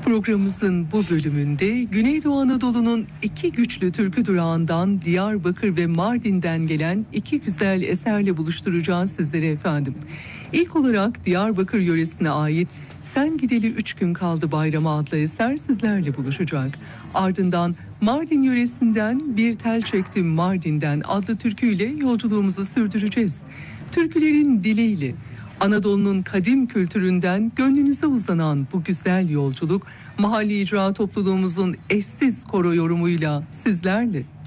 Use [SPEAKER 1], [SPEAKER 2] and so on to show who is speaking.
[SPEAKER 1] Programımızın bu bölümünde Güneydoğu Anadolu'nun iki güçlü türkü durağından Diyarbakır ve Mardin'den gelen iki güzel eserle buluşturacağız sizleri efendim. İlk olarak Diyarbakır yöresine ait Sen Gideli 3 Gün Kaldı Bayrama adlı eser sizlerle buluşacak. Ardından Mardin yöresinden Bir Tel Çektim Mardin'den adlı türküyle yolculuğumuzu sürdüreceğiz. Türkülerin diliyle Anadolu'nun kadim kültüründen gönlünüze uzanan bu güzel yolculuk mahalli icra topluluğumuzun eşsiz koro yorumuyla sizlerle.